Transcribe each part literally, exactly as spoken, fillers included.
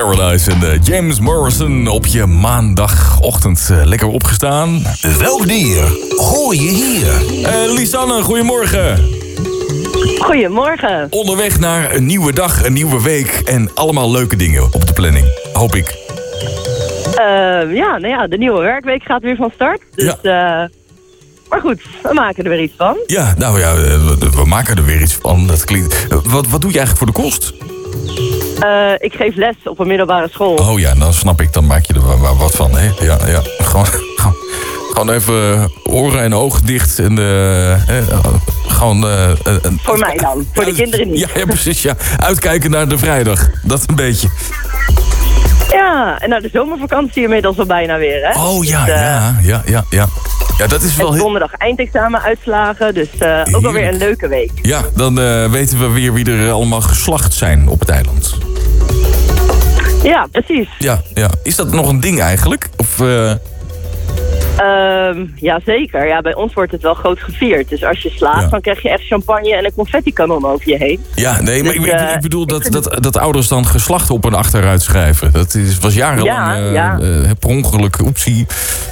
Paradise en uh, James Morrison op je maandagochtend. Uh, lekker opgestaan. Welk dier hoor je hier? Uh, Lisanne, goedemorgen. Goedemorgen. Onderweg naar een nieuwe dag, een nieuwe week en allemaal leuke dingen op de planning, hoop ik. Uh, ja, nou ja, de nieuwe werkweek gaat weer van start. Dus, ja. uh, maar goed, we maken er weer iets van. Ja, nou ja, we, we maken er weer iets van. Dat klinkt. Uh, wat, wat doe je eigenlijk voor de kost? Uh, ik geef les op een middelbare school. Oh ja, dan snap ik, dan maak je er wat van, hè? Ja, ja. Gewoon, gewoon, gewoon even oren en ogen dicht en uh, eh, gewoon... Uh, uh, voor mij dan, voor de kinderen niet. Ja, ja, precies, ja. Uitkijken naar de vrijdag, dat een beetje. Ja, en nou de zomervakantie inmiddels al bijna weer, hè? Oh ja, dus, uh, ja, ja, ja, ja. Ja, dat is wel en donderdag eindexamen uitslagen, dus uh, ook alweer een leuke week. Ja, dan uh, weten we weer wie er allemaal geslacht zijn op het eiland. Ja, precies. Ja, ja. Is dat nog een ding eigenlijk? Of... Uh... Um, ja, zeker. Ja, bij ons wordt het wel groot gevierd. Dus als je slaagt, ja. dan krijg je echt champagne en een confetti-kanon over je heen. Ja, nee, dus, maar ik, uh, ik bedoel dat, dat, dat ouders dan geslacht op hun achteruit schrijven. Dat is, was jarenlang ja, uh, ja. Uh, per ongeluk, oepsie.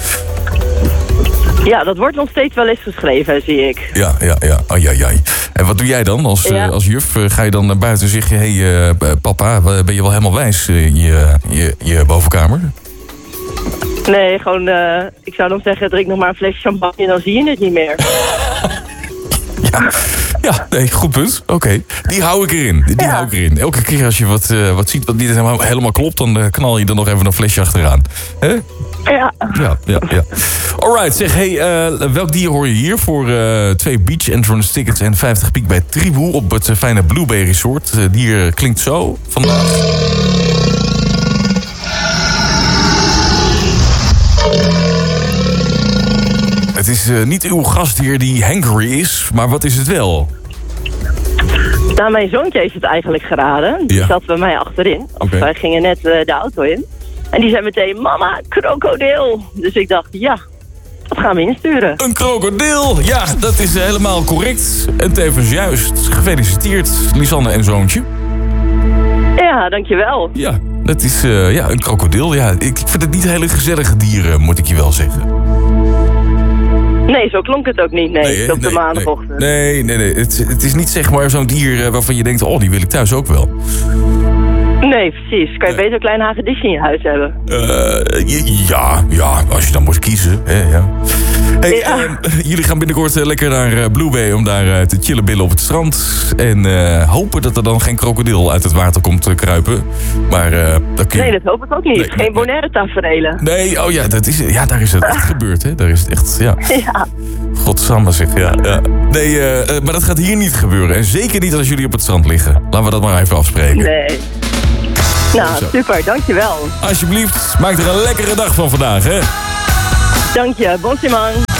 Ja, dat wordt nog steeds wel eens geschreven, zie ik. Ja, ja, ja. Ai, ai, ai. En wat doe jij dan als, ja. uh, als juf? Uh, ga je dan naar buiten en zeg je... Hé, hey, uh, papa, ben je wel helemaal wijs in uh, je, je, je bovenkamer? Nee, gewoon... Uh, ik zou dan zeggen, drink nog maar een flesje champagne en dan zie je het niet meer. Ja, ja, nee, goed punt. Oké, okay. Die hou ik erin. Die ja. hou ik erin. Elke keer als je wat, uh, wat ziet wat niet helemaal, helemaal klopt... dan uh, knal je er nog even een flesje achteraan. Hè? Ja. Ja, ja, ja. Alright, zeg, hey, uh, welk dier hoor je hier? Voor uh, twee beach entrance tickets en vijftig piek bij Tribu... op het uh, fijne Blue Bay Resort. Uh, dier klinkt zo vandaag. Het is uh, niet uw gastheer die hangry is, maar wat is het wel? Nou, mijn zoontje heeft het eigenlijk geraden. Die ja. zat bij mij achterin. Okay. Wij gingen net uh, de auto in. En die zei meteen, mama, krokodil. Dus ik dacht, ja, dat gaan we insturen. Een krokodil, ja, dat is uh, helemaal correct. En tevens juist. Gefeliciteerd, Lisanne en zoontje. Ja, dankjewel. Ja, dat is uh, ja, een krokodil. Ja, ik vind het niet hele gezellige dieren, moet ik je wel zeggen. Nee, zo klonk het ook niet, nee, nee op de nee, maandagochtend. Nee, nee, nee. Het, het is niet zeg maar zo'n dier waarvan je denkt... oh, die wil ik thuis ook wel. Nee, precies. Kan je beter een klein hagedisje in je huis hebben? Uh, ja, ja, als je dan moet kiezen. Hè, ja. Hey, ja. uh, jullie gaan binnenkort uh, lekker naar uh, Blue Bay... om daar uh, te chillen billen op het strand. En uh, hopen dat er dan geen krokodil uit het water komt uh, kruipen. Maar, uh, dat kun je... Nee, dat hoop ik ook niet. Nee, geen nee, Bonaire taferelen. Nee, oh ja, dat is, ja, daar is het echt gebeurd. Hè? Daar is het echt, ja. Ja. Godsamme zeg, ja. ja. Nee, uh, uh, maar dat gaat hier niet gebeuren. En zeker niet als jullie op het strand liggen. Laten we dat maar even afspreken. Nee. Nou, zo. Super, dankjewel. Alsjeblieft, maak er een lekkere dag van vandaag, hè. Dank je, bon man.